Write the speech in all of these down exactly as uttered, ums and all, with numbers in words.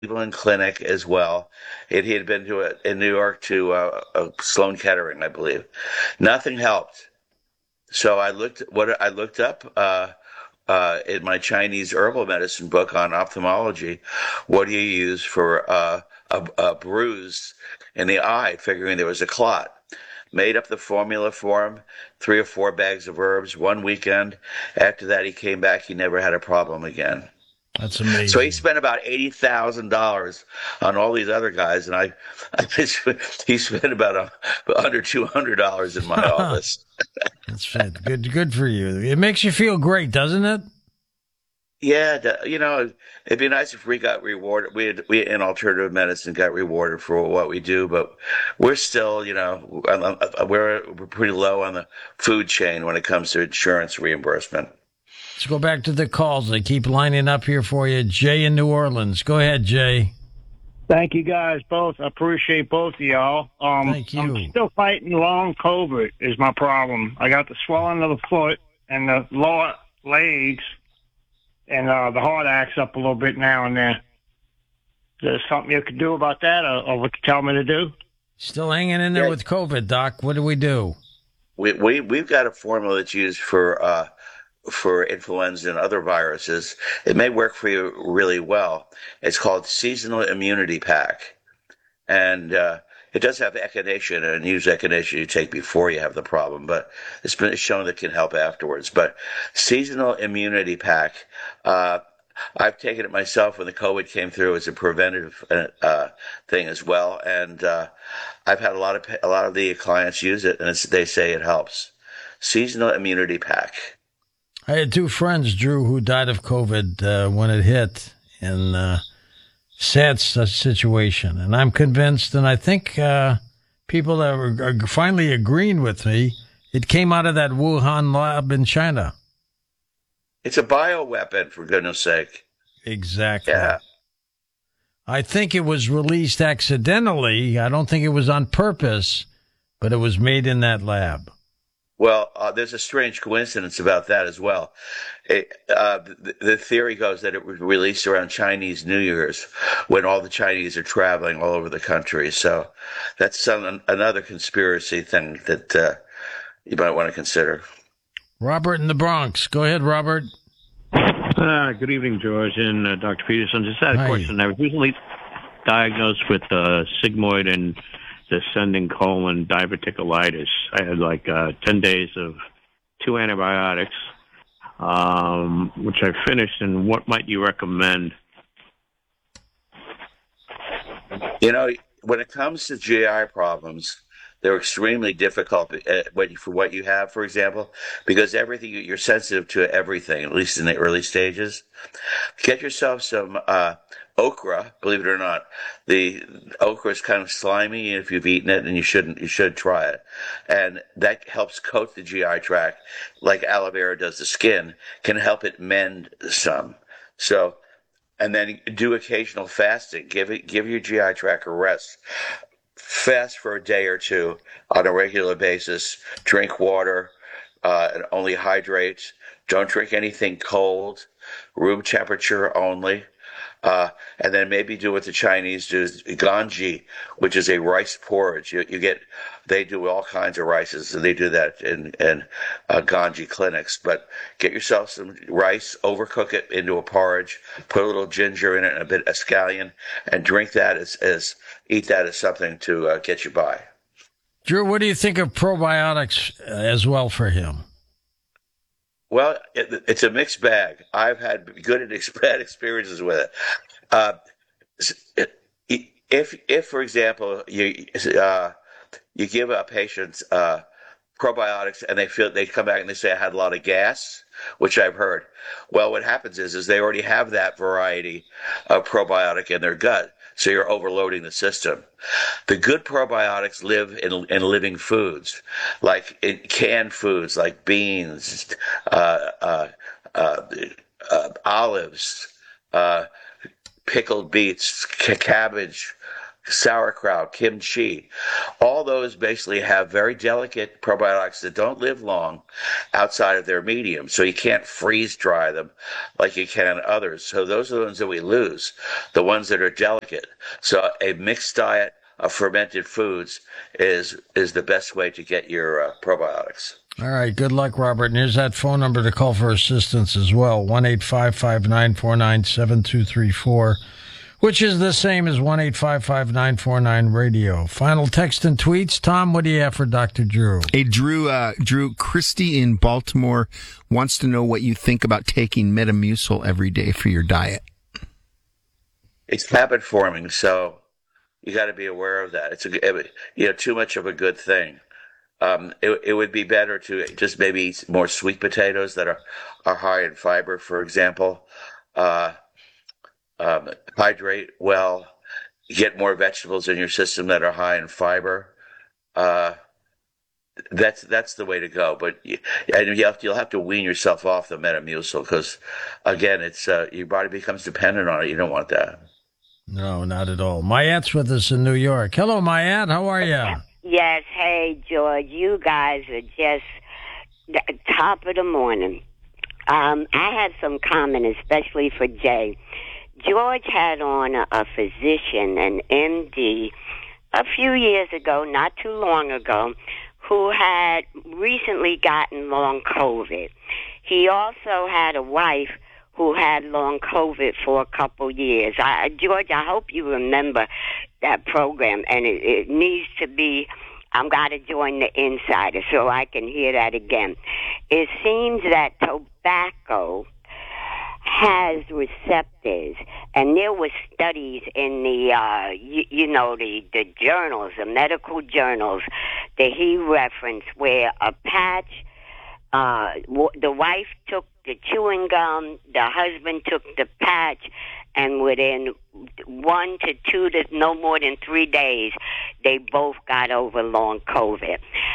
Cleveland Clinic as well. It, he had been to it in New York to uh, uh, Sloan Kettering, I believe. Nothing helped. So I looked what I looked up uh, uh, in my Chinese herbal medicine book on ophthalmology. What do you use for uh, a, a bruise in the eye? Figuring there was a clot. Made up the formula for him. Three or four bags of herbs one weekend. After that, he came back. He never had a problem again. That's So he amazing. spent about eighty thousand dollars on all these other guys, and I, I he spent about a, under two hundred dollars in my office. That's it. Good, good for you. It makes you feel great, doesn't it? Yeah, you know, it'd be nice if we got rewarded. We had, we in alternative medicine got rewarded for what we do, but we're still, you know, we're we're pretty low on the food chain when it comes to insurance reimbursement. Let's go back to the calls. They keep lining up here for you. Jay in New Orleans. Go ahead, Jay. Thank you guys both. I appreciate both of y'all. Um, Thank I'm you. still fighting long COVID is my problem. I got the swelling of the foot and the lower legs, and uh, the heart acts up a little bit now and then. Is there something you could do about that, or, or what you tell me to do? Still hanging in there Yeah, with COVID, Doc. What do we do? we we we've got a formula that's used for uh, for influenza and other viruses. It may work for you really well. It's called Seasonal Immunity Pack. And uh, it does have echinacea, and use echinacea you take before you have the problem, but it's been shown that it can help afterwards. But Seasonal Immunity Pack, uh, I've taken it myself when the COVID came through as a preventative uh, thing as well, and uh, I've had a lot of a lot of the clients use it, and it's, they say it helps. Seasonal Immunity Pack. I had two friends, Drew, who died of COVID uh, when it hit, and uh, sad situation. And I'm convinced, and I think uh, people that are, are finally agreeing with me, it came out of that Wuhan lab in China. It's a bioweapon, for goodness sake. Exactly. Yeah. I think it was released accidentally. I don't think it was on purpose, but it was made in that lab. Well, uh, there's a strange coincidence about that as well. It, uh, the, the theory goes that it was released around Chinese New Year's when all the Chinese are traveling all over the country. So that's some, another conspiracy thing that uh, you might want to consider. Robert in the Bronx. Go ahead, Robert. Uh, good evening, George and uh, Doctor Peterson. Just had a Hi. question. I was recently diagnosed with uh, sigmoid and descending colon diverticulitis. I had like uh, ten days of two antibiotics, um, which I finished. And what might you recommend? You know, when it comes to G I problems, they're extremely difficult uh, when- for what you have, for example, because everything you're sensitive to everything, at least in the early stages. Get yourself some uh, okra. Believe it or not, the okra is kind of slimy if you've eaten it, and you shouldn't. You should try it, and that helps coat the G I tract, like aloe vera does the skin. Can help it mend some. So. And then do occasional fasting. Give it, give your G I tract a rest. Fast for a day or two on a regular basis. Drink water, uh, and only hydrate. Don't drink anything cold. Room temperature only. Uh, and then maybe do what the Chinese do, is ganji, which is a rice porridge. You, you get, they do all kinds of rices, and they do that in, in uh, ganji clinics. But get yourself some rice, overcook it into a porridge, put a little ginger in it and a bit of scallion, and drink that as, as eat that as something to uh, get you by. Drew, what do you think of probiotics uh, as well for him? Well, it, it's a mixed bag. I've had good and bad experiences with it. Uh, if, if for example, you uh, you give a patient uh, probiotics and they feel they come back and they say I had a lot of gas, which I've heard. Well, what happens is is they already have that variety of probiotic in their gut. So you're overloading the system. The good probiotics live in, in living foods, like in canned foods, like beans, uh, uh, uh, uh, olives, uh, pickled beets, c- cabbage, sauerkraut, kimchi. All those basically have very delicate probiotics that don't live long outside of their medium. So you can't freeze dry them like you can others. So those are the ones that we lose, the ones that are delicate. So a mixed diet of fermented foods is is the best way to get your uh, probiotics. All right. Good luck, Robert. And here's that phone number to call for assistance as well. one eight five five, nine four nine, seven two three four, which is the same as one eight five five, nine four nine, radio. Final text and tweets. Tom, what do you have for Doctor Drew? Hey, Drew, uh, Drew, Christy in Baltimore wants to know what you think about taking Metamucil every day for your diet. It's habit forming, so you got to be aware of that. It's a, you know, too much of a good thing. Um, it, it would be better to just maybe eat more sweet potatoes that are, are high in fiber, for example. Uh, um, hydrate well. Get more vegetables in your system that are high in fiber. Uh, that's that's the way to go. But you, and you have, you'll have to wean yourself off the Metamucil because, again, it's uh, your body becomes dependent on it. You don't want that. No, not at all. My aunt's with us in New York. Hello, my aunt. How are you? Yes. Hey, George. You guys are just the top of the morning. Um, I had some comment, especially for Jay. George had on a, a physician, an M D, a few years ago, not too long ago, who had recently gotten long COVID. He also had a wife who had long COVID for a couple years. I, George, I hope you remember that program, and it, it needs to be, I'm got to join the insider so I can hear that again. It seems that tobacco has receptors, and there were studies in the, uh, you, you know, the, the journals, the medical journals that he referenced where a patch, uh, w- the wife took the chewing gum, the husband took the patch, and within one to two to no more than three days, they both got over long COVID.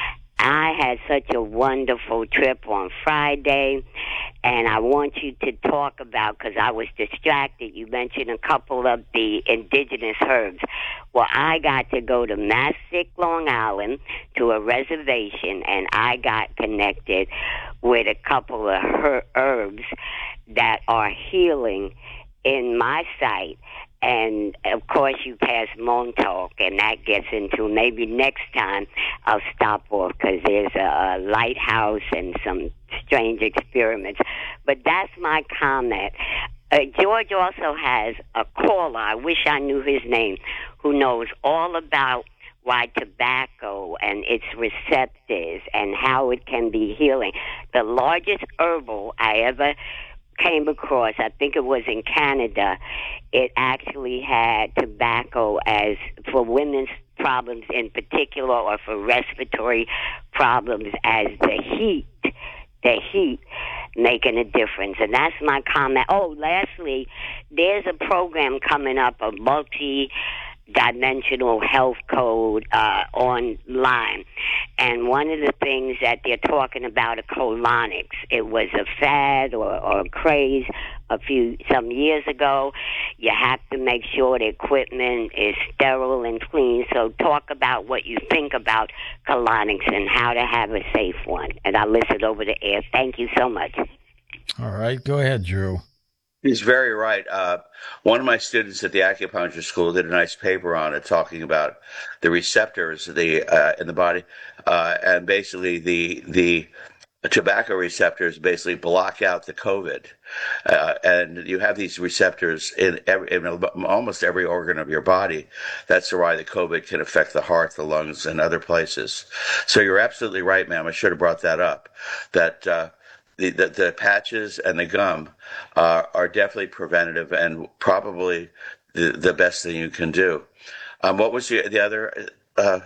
I had such a wonderful trip on Friday, and I want you to talk about, because I was distracted, you mentioned a couple of the indigenous herbs. Well, I got to go to Massac, Long Island, to a reservation, and I got connected with a couple of her- herbs that are healing in my site. And, of course, you pass Montauk, and that gets into maybe next time I'll stop off because there's a, a lighthouse and some strange experiments. But that's my comment. Uh, George also has a caller, I wish I knew his name, who knows all about why tobacco and its receptors and how it can be healing. The largest herbal I ever came across, I think it was in Canada, it actually had tobacco as for women's problems in particular, or for respiratory problems, as the heat, the heat making a difference. And that's my comment. Oh, lastly, there's a program coming up, a multi dimensional health code uh, online. And one of the things that they're talking about are colonics. It was a fad or, or a craze a few some years ago. You have to make sure the equipment is sterile and clean. So talk about what you think about colonics and how to have a safe one. And I'll listen over the air. Thank you so much. All right. Go ahead, Drew. He's very right. Uh, one of my students at the acupuncture school did a nice paper on it, talking about the receptors the uh, in the body, uh, and basically the the tobacco receptors basically block out the COVID, uh, and you have these receptors in, every, in almost every organ of your body. That's why the COVID can affect the heart, the lungs, and other places. So you're absolutely right, ma'am. I should have brought that up. That. Uh, The, the, the patches and the gum uh, are definitely preventative and probably the, the best thing you can do. Um, what was the, the other? Uh...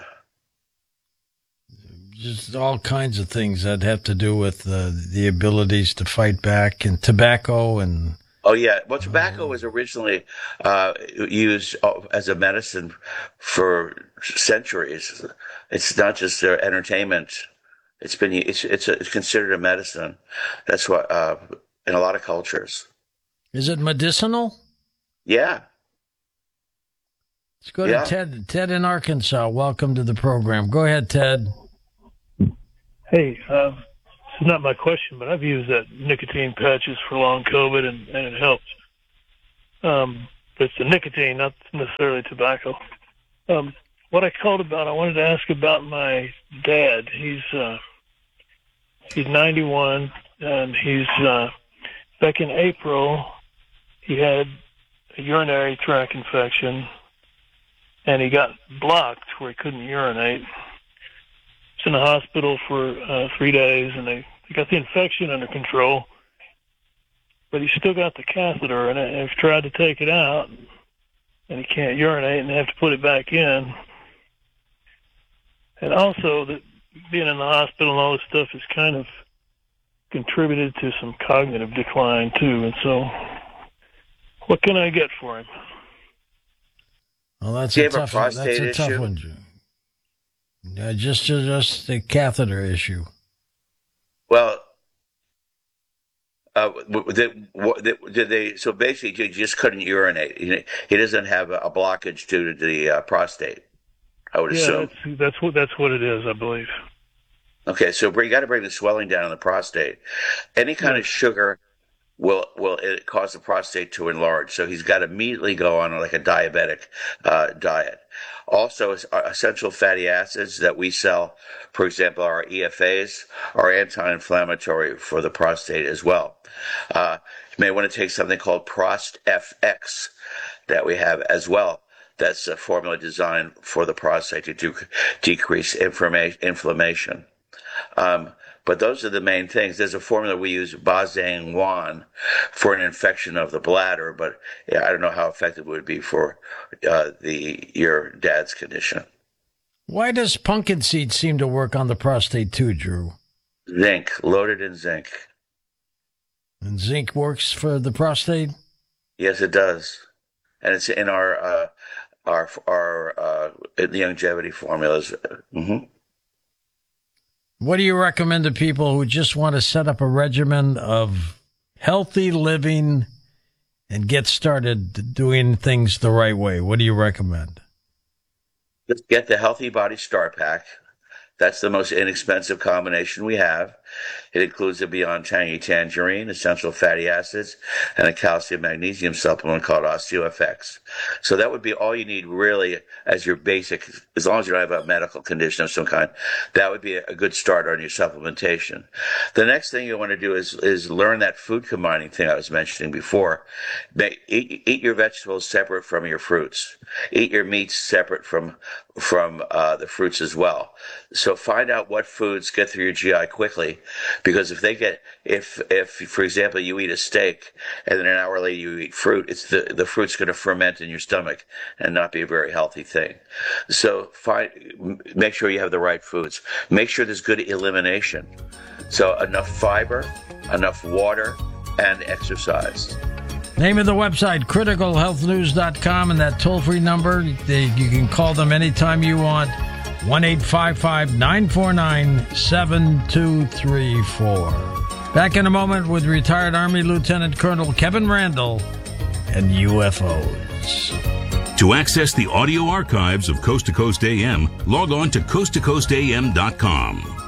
Just all kinds of things that have to do with uh, the abilities to fight back, and tobacco and. Oh yeah, well, tobacco was originally uh, used as a medicine for centuries. It's not just uh, entertainment. It's been it's it's, a, it's considered a medicine. That's what uh, in a lot of cultures. Is it medicinal? Yeah. Let's go Yeah. to Ted. Ted in Arkansas. Welcome to the program. Go ahead, Ted. Hey, um, this is not my question, but I've used that nicotine patches for long COVID, and, and it helps. Um, but it's the nicotine, not necessarily tobacco. Um, what I called about, I wanted to ask about my dad. He's uh, he's ninety-one, and he's uh, back in April. He had a urinary tract infection, and he got blocked where he couldn't urinate. He's in the hospital for uh, three days, and they, they got the infection under control, but he's still got the catheter, and they've tried to take it out, and he can't urinate, and they have to put it back in. And also, that being in the hospital and all this stuff has kind of contributed to some cognitive decline, too. And so, what can I get for him? Well, that's Do you a have a tough one. That's prostate a tough issue? one, Drew. Yeah, just, just the catheter issue. Well, uh, did, did they? So basically, he just couldn't urinate. He, he doesn't have a blockage due to the uh, prostate, I would Yeah, assume. that's, that's what that's what it is, I believe. Okay, so you got to bring the swelling down in the prostate. Any kind of sugar will will it cause the prostate to enlarge. So he's got to immediately go on like a diabetic uh, diet. Also, essential fatty acids that we sell, for example, our E F As, are anti-inflammatory for the prostate as well. Uh, you may want to take something called Prost F X that we have as well. That's a formula designed for the prostate to do, decrease inflammation. Um, but those are the main things. There's a formula we use, Bazang one, for an infection of the bladder, but yeah, I don't know how effective it would be for uh, the your dad's condition. Why does pumpkin seed seem to work on the prostate too, Drew? Zinc, loaded in zinc. And zinc works for the prostate? Yes, it does, and it's in our uh, our our uh, longevity formulas. Mm-hmm. What do you recommend to people who just want to set up a regimen of healthy living and get started doing things the right way? What do you recommend? Let's get the Healthy Body Star Pack. That's the most inexpensive combination we have. It includes a Beyond Tangy Tangerine, essential fatty acids, and a calcium magnesium supplement called OsteoFX. So that would be all you need really as your basic, as long as you don't have a medical condition of some kind. That would be a good start on your supplementation. The next thing you want to do is is learn that food combining thing I was mentioning before. Eat, eat your vegetables separate from your fruits. Eat your meats separate from from uh, the fruits as well. So find out what foods get through your G I quickly, because if they get, if, if, for example, you eat a steak and then an hour later you eat fruit, it's the, the fruit's going to ferment in your stomach and not be a very healthy thing. So find, make sure you have the right foods. Make sure there's good elimination. So enough fiber, enough water, and exercise. Name of the website, critical health news dot com, and that toll-free number, they, you can call them anytime you want, one eight five five, nine four nine, seven two three four. Back in a moment with retired Army Lieutenant Colonel Kevin Randle and U F Os. To access the audio archives of Coast to Coast A M, log on to coast to coast a m dot com.